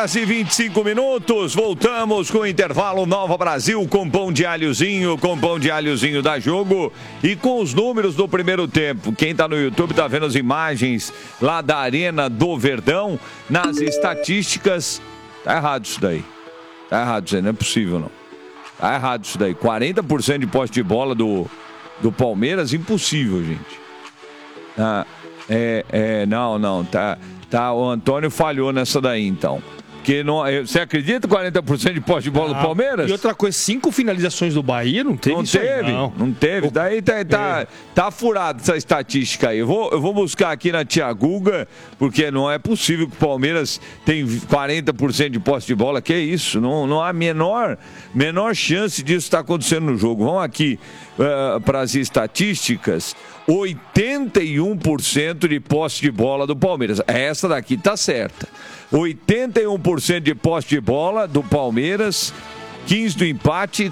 11h25. Voltamos com o intervalo Nova Brasil com pão de alhozinho, da Jogo e com os números do primeiro tempo. Quem tá no YouTube tá vendo as imagens lá da Arena do Verdão. Nas estatísticas, tá errado isso daí. Não é possível não. Tá errado isso daí. 40% de posse de bola do Palmeiras, impossível, gente. Não, tá, o Antônio falhou nessa daí, então. Porque você acredita 40% de posse de bola do Palmeiras? E outra coisa, 5 finalizações do Bahia, não teve isso aí, não teve. Daí tá furado essa estatística aí. Eu vou buscar aqui na Tia Guga, porque não é possível que o Palmeiras tem 40% de posse de bola. Que isso? Não há menor chance disso estar acontecendo no jogo. Vamos aqui para as estatísticas. 81% de posse de bola do Palmeiras. Essa daqui tá certa. 81% de posse de bola do Palmeiras, 15% do empate,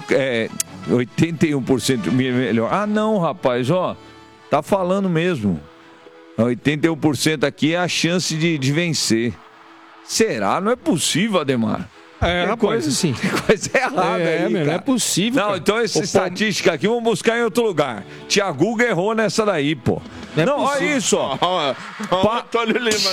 81% melhor. Ah, não, rapaz, tá falando mesmo. 81% aqui é a chance de vencer. Será? Não é possível, Ademar. Rapaz, assim. Tem coisa errada aí, cara. Não é possível. Não, cara. Então essa estatística aqui, vamos buscar em outro lugar. Thiago errou nessa daí, pô. Não, olha isso, ó. Antônio Lima.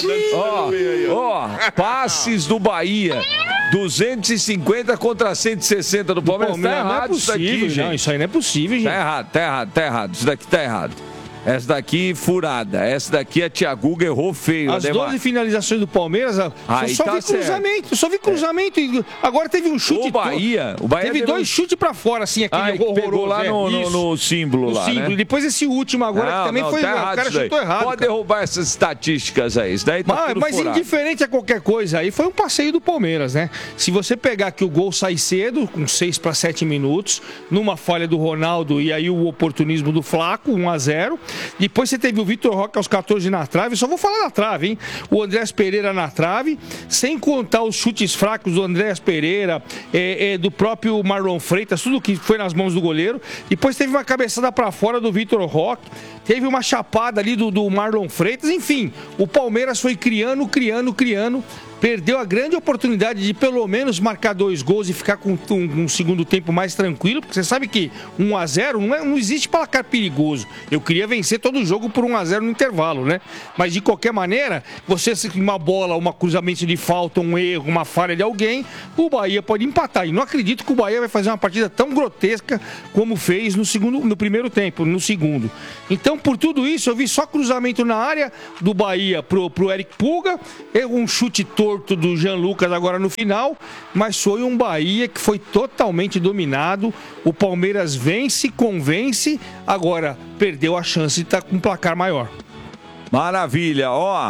Passes do Bahia. 250 contra 160 do Palmeiras. Tá errado isso daqui, gente. Não, isso aí não é possível, gente. Tá errado. Isso daqui tá errado. Essa daqui furada. Essa daqui a Thiago errou feio. As 12 finalizações do Palmeiras, eu só vi cruzamento. Agora teve um chute. O Bahia teve 2 chutes pra fora, assim, aquele horroroso. Pegou lá no símbolo lá, né? Depois esse último agora, que também foi... Tá o cara chutou errado. Pode derrubar essas estatísticas aí. Isso daí tá tudo mas furado. indiferente a qualquer coisa, aí foi um passeio do Palmeiras, né? Se você pegar que o gol sai cedo, com 6 para 7 minutos, numa falha do Ronaldo e aí o oportunismo do Flaco, 1-0. Depois você teve o Vitor Roque aos 14 na trave. Só vou falar da trave, hein? O Andrés Pereira na trave, sem contar os chutes fracos do Andrés Pereira, do próprio Marlon Freitas, tudo que foi nas mãos do goleiro. Depois teve uma cabeçada para fora do Vitor Roque. Teve uma chapada ali do Marlon Freitas. Enfim, o Palmeiras foi criando. Perdeu a grande oportunidade de pelo menos marcar 2 gols e ficar com um segundo tempo mais tranquilo, porque você sabe que 1-0 não existe placar perigoso. Eu queria vencer todo o jogo por 1-0 no intervalo, né? Mas de qualquer maneira, uma bola, um cruzamento de falta, um erro, uma falha de alguém, o Bahia pode empatar. E não acredito que o Bahia vai fazer uma partida tão grotesca como fez no primeiro tempo, no segundo. Então, por tudo isso, eu vi só cruzamento na área do Bahia pro Eric Pulga, um chute torto do Jean Lucas agora no final, mas foi um Bahia que foi totalmente dominado. O Palmeiras convence, agora perdeu a chance de estar com um placar maior. Maravilha,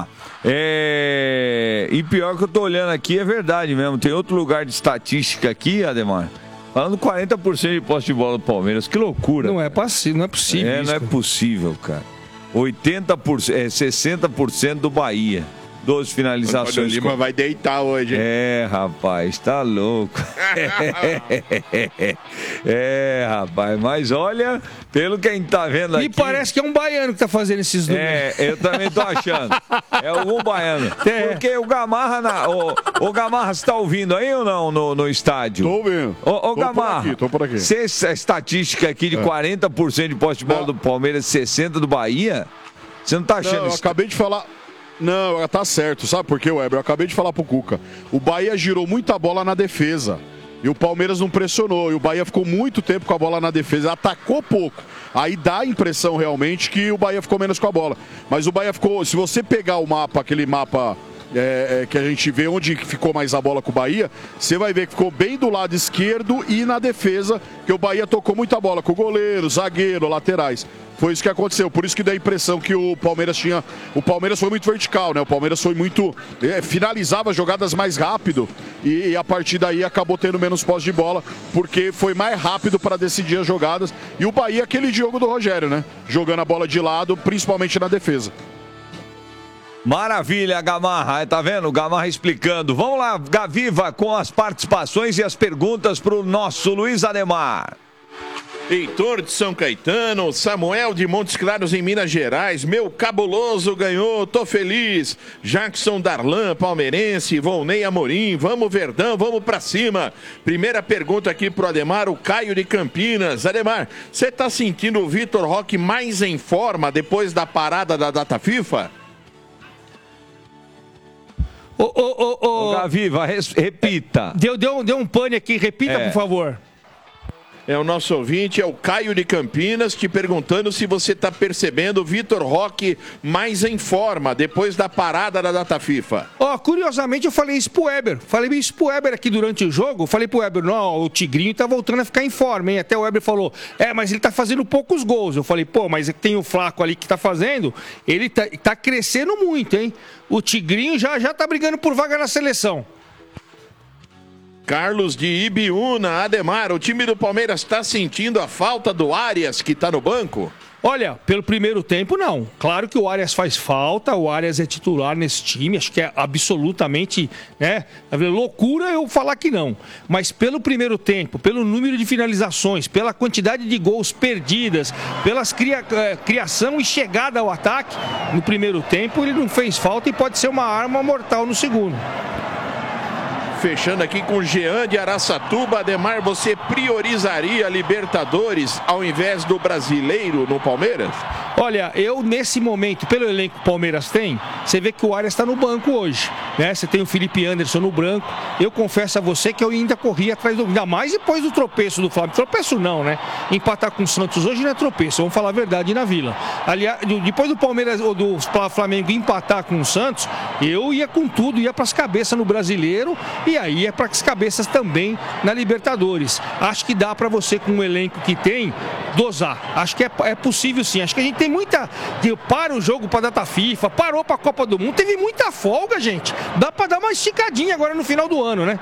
e pior que eu tô olhando aqui, é verdade mesmo, tem outro lugar de estatística aqui, Ademar, falando 40% de posse de bola do Palmeiras, que loucura. Não é possível isso. Não é possível, cara. 60% do Bahia. 12 finalizações. O Lima vai deitar hoje, hein? Rapaz, tá louco. Rapaz, mas olha, pelo que a gente tá vendo aqui... Me parece que é um baiano que tá fazendo esses números. Eu também tô achando. É algum baiano. Porque o Gamarra... O Gamarra, você tá ouvindo aí ou não no estádio? Tô ouvindo. Ô Gamarra, tô por aqui. Se essa estatística aqui de 40% de posse de bola do Palmeiras e 60% do Bahia, você não tá achando isso? Eu acabei de falar... Não, tá certo. Sabe por quê, Weber? Eu acabei de falar pro Cuca. O Bahia girou muita bola na defesa. E o Palmeiras não pressionou. E o Bahia ficou muito tempo com a bola na defesa. Atacou pouco. Aí dá a impressão realmente que o Bahia ficou menos com a bola. Mas o Bahia ficou... Se você pegar o mapa, aquele mapa... que a gente vê onde ficou mais a bola com o Bahia, você vai ver que ficou bem do lado esquerdo e na defesa, que o Bahia tocou muita bola com o goleiro, zagueiro, laterais. Foi isso que aconteceu, por isso que dá a impressão que o Palmeiras tinha... O Palmeiras foi muito vertical, né? O Palmeiras foi muito... finalizava jogadas mais rápido e a partir daí acabou tendo menos posse de bola, porque foi mais rápido para decidir as jogadas. E o Bahia, aquele jogo do Rogério, né? Jogando a bola de lado, principalmente na defesa. Maravilha, Gamarra, tá vendo? O Gamarra explicando. Vamos lá, Gaviva, com as participações e as perguntas pro nosso Luiz Ademar. Heitor de São Caetano, Samuel de Montes Claros em Minas Gerais, meu cabuloso ganhou, tô feliz. Jackson Darlan, palmeirense, Volney Amorim, vamos Verdão, vamos pra cima. Primeira pergunta aqui pro Ademar, o Caio de Campinas. Ademar, você tá sentindo o Vitor Roque mais em forma depois da parada da data FIFA? Gaviva, repita. Deu um pane aqui, repita, por favor. É o nosso ouvinte, é o Caio de Campinas, te perguntando se você está percebendo o Vitor Roque mais em forma depois da parada da data FIFA. Curiosamente eu falei isso pro Weber. Falei isso pro Weber aqui durante o jogo. Falei pro Weber, não, o Tigrinho tá voltando a ficar em forma, hein? Até o Weber falou, mas ele tá fazendo poucos gols. Eu falei, mas tem o Flaco ali que tá fazendo, ele tá crescendo muito, hein? O Tigrinho já tá brigando por vaga na seleção. Carlos de Ibiúna, Ademar, o time do Palmeiras está sentindo a falta do Arias que está no banco? Olha, pelo primeiro tempo, não. Claro que o Arias faz falta, o Arias é titular nesse time, acho que é absolutamente, loucura eu falar que não. Mas pelo primeiro tempo, pelo número de finalizações, pela quantidade de gols perdidas, pelas criação e chegada ao ataque, no primeiro tempo ele não fez falta e pode ser uma arma mortal no segundo. Fechando aqui com Jean de Araçatuba, Ademar, você priorizaria a Libertadores ao invés do Brasileiro no Palmeiras? Olha, eu nesse momento, pelo elenco que o Palmeiras tem, você vê que o Arias está no banco hoje, né? Você tem o Felipe Anderson no branco. Eu confesso a você que eu ainda corri atrás do... Ainda mais depois do tropeço do Flamengo. Tropeço não, né? Empatar com o Santos hoje não é tropeço, vamos falar a verdade na Vila. Aliás, depois do Palmeiras ou do Flamengo empatar com o Santos, eu ia com tudo, ia para as cabeças no Brasileiro e aí é para as cabeças também na Libertadores. Acho que dá para você, com o elenco que tem, dosar. Acho que é possível sim. Acho que a gente tem muita... Para o jogo para data FIFA, parou para a Copa do Mundo, teve muita folga, gente. Dá para dar uma esticadinha agora no final do ano, né?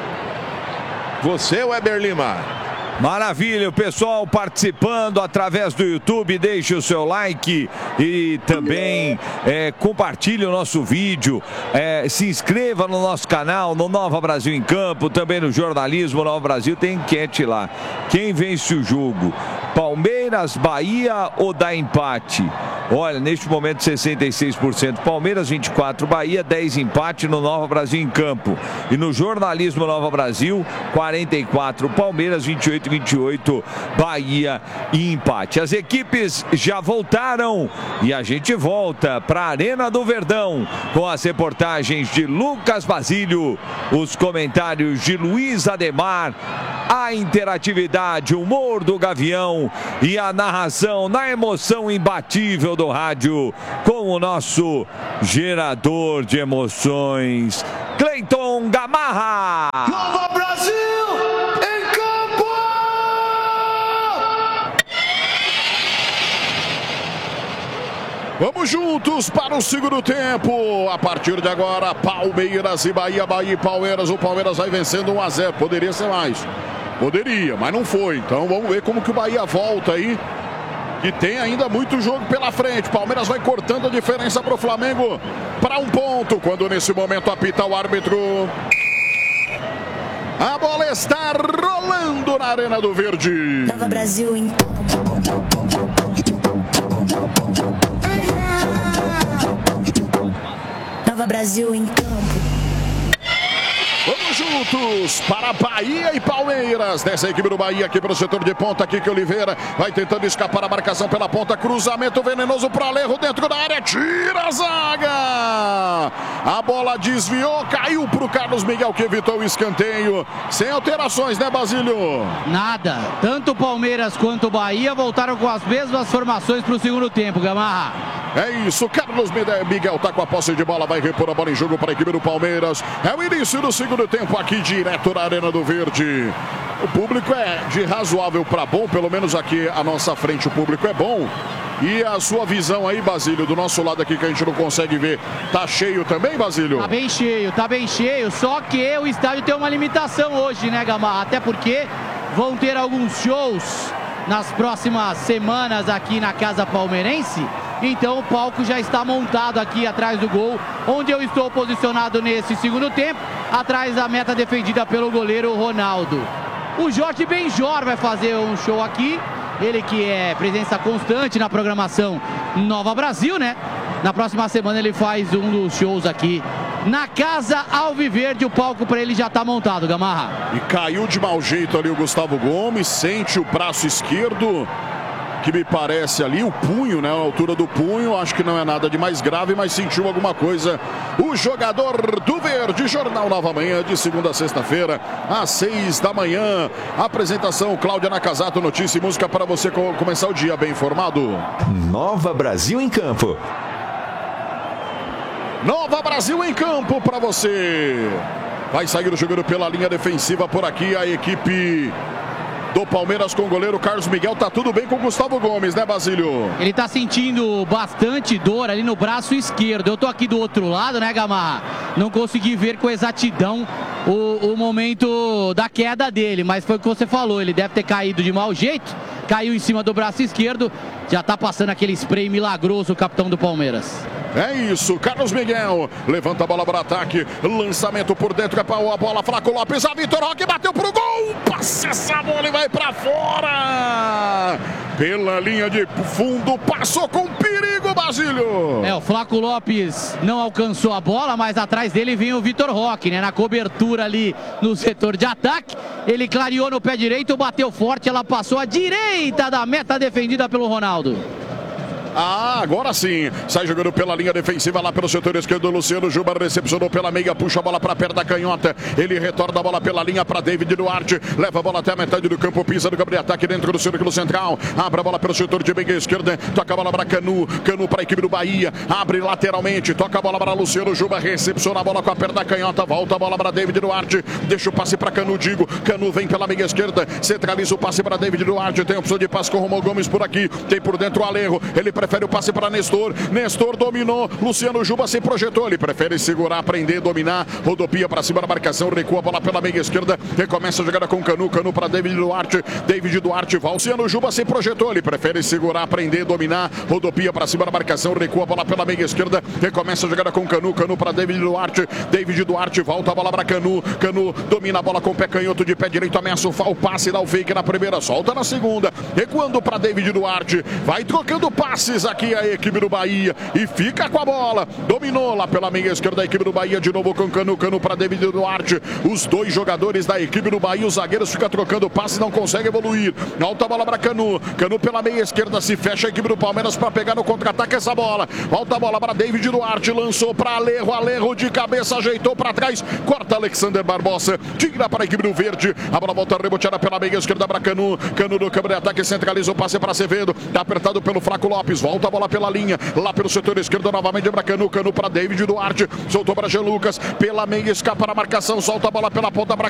Você, Weber Lima. Maravilha, o pessoal participando através do YouTube, deixe o seu like e também compartilhe o nosso vídeo, se inscreva no nosso canal, no Nova Brasil em Campo, também no Jornalismo Nova Brasil, tem enquete lá. Quem vence o jogo? Palmeiras, Bahia ou dá empate? Olha, neste momento 66% Palmeiras, 24% Bahia, 10% empate no Nova Brasil em Campo. E no Jornalismo Nova Brasil, 44% Palmeiras, 28% Bahia e empate. As equipes já voltaram e a gente volta para a Arena do Verdão com as reportagens de Lucas Basílio, os comentários de Luiz Ademar, a interatividade, o humor do Gavião e a narração na emoção imbatível do rádio com o nosso gerador de emoções, Cleiton Gamarra. Nova Brasil em campo! Vamos juntos para o segundo tempo. A partir de agora, Palmeiras e Bahia, Bahia e Palmeiras. O Palmeiras vai vencendo 1-0. Poderia ser mais. Poderia, mas não foi. Então vamos ver como que o Bahia volta aí. Que tem ainda muito jogo pela frente. Palmeiras vai cortando a diferença para o Flamengo para 1 ponto. Quando nesse momento apita o árbitro. A bola está rolando na Arena do Verde. Nova Brasil em Nova Brasil em campo. Vamos juntos para Bahia e Palmeiras. Dessa equipe do Bahia aqui pelo setor de ponta. Aqui que Oliveira vai tentando escapar a marcação pela ponta. Cruzamento venenoso para Alejo dentro da área. Tira a zaga. A bola desviou. Caiu para o Carlos Miguel que evitou o escanteio. Sem alterações, né, Basílio? Nada. Tanto o Palmeiras quanto o Bahia voltaram com as mesmas formações para o segundo tempo, Gamarra. É isso. Carlos Miguel tá com a posse de bola. Vai repor a bola em jogo para a equipe do Palmeiras. É o início do segundo tempo aqui direto na Arena do Verde. O público é de razoável para bom, pelo menos aqui à nossa frente o público é bom. E a sua visão aí, Basílio, do nosso lado aqui que a gente não consegue ver, tá cheio também, Basílio? Tá bem cheio, só que o estádio tem uma limitação hoje, né, Gamarra? Até porque vão ter alguns shows nas próximas semanas aqui na Casa Palmeirense. Então o palco já está montado aqui atrás do gol, onde eu estou posicionado nesse segundo tempo, atrás da meta defendida pelo goleiro Ronaldo. O Jorge Benjor vai fazer um show aqui Ele que é presença constante na programação Nova Brasil, né? Na próxima semana ele faz um dos shows aqui na Casa Alviverde. O palco para ele já tá montado, Gamarra. E caiu de mau jeito ali o Gustavo Gomes, sente o braço esquerdo, que me parece ali, o punho, né? A altura do punho, acho que não é nada de mais grave, mas sentiu alguma coisa. O jogador do Verde, Jornal Nova Manhã, de segunda a sexta-feira, às 6 da manhã. Apresentação, Cláudia Nakazato, notícia e música para você começar o dia bem informado. Nova Brasil em Campo. Nova Brasil em Campo para você. Vai sair o jogador pela linha defensiva por aqui, a equipe do Palmeiras com o goleiro Carlos Miguel. Tá tudo bem com o Gustavo Gomes, né, Basílio? Ele tá sentindo bastante dor ali no braço esquerdo. Eu tô aqui do outro lado, né, Gamarra? Não consegui ver com exatidão o momento da queda dele, mas foi o que você falou. Ele deve ter caído de mau jeito, caiu em cima do braço esquerdo. Já tá passando aquele spray milagroso o capitão do Palmeiras. É isso, Carlos Miguel levanta a bola para ataque, lançamento por dentro, é para a bola, Flaco Lopes, a Vitor Roque bateu pro gol, passa essa bola e vai para fora, pela linha de fundo, passou com perigo, Basílio. O Flaco Lopes não alcançou a bola, mas atrás dele vem o Vitor Roque, né, na cobertura ali no setor de ataque, ele clareou no pé direito, bateu forte, ela passou à direita da meta defendida pelo Ronaldo. Ah, agora sim, sai jogando pela linha defensiva lá pelo setor esquerdo, Luciano Juba recepcionou pela meia, puxa a bola para perto da canhota, ele retorna a bola pela linha para David Duarte, leva a bola até a metade do campo, pisa do Gabriel, ataque dentro do círculo central, abre a bola pelo setor de meia esquerda, toca a bola para Canu para a equipe do Bahia, abre lateralmente, toca a bola para Luciano Juba, recepciona a bola com a perna da canhota, volta a bola para David Duarte, deixa o passe para Canu, Canu vem pela meia esquerda, centraliza o passe para David Duarte, tem opção de passe com o Romão Gomes por aqui, tem por dentro o Alejo, ele prefere o passe para Nestor dominou, Luciano Juba se projetou, ele prefere segurar, prender, dominar, rodopia para cima da marcação, recua a bola pela meia esquerda, recomeça a jogada com Canu para David Duarte, Luciano Juba se projetou, ele prefere segurar, prender, dominar, rodopia para cima da marcação, recua a bola pela meia esquerda, recomeça a jogada com Canu para David Duarte, volta a bola para Canu domina a bola com o pé canhoto de pé direito, ameaça o passe, dá o fake na primeira, solta na segunda, recuando para David Duarte, vai trocando passes aqui a equipe do Bahia e fica com a bola, dominou lá pela meia esquerda a equipe do Bahia, de novo com Canu para David Duarte, os dois jogadores da equipe do Bahia, os zagueiros ficam trocando passes, não consegue evoluir, alta a bola para Canu pela meia esquerda, se fecha a equipe do Palmeiras para pegar no contra-ataque essa bola, volta a bola para David Duarte, lançou para Alejo de cabeça, ajeitou para trás, corta Alexander Barbosa, tira para a equipe do Verde, a bola volta reboteada pela meia esquerda para Canu no campo de ataque, centraliza o passe para Acevedo, tá apertado pelo Flaco Lopes, volta a bola pela linha, lá pelo setor esquerdo novamente para Canu para David Duarte, soltou para Jean Lucas, pela meia escapa na marcação, solta a bola pela ponta para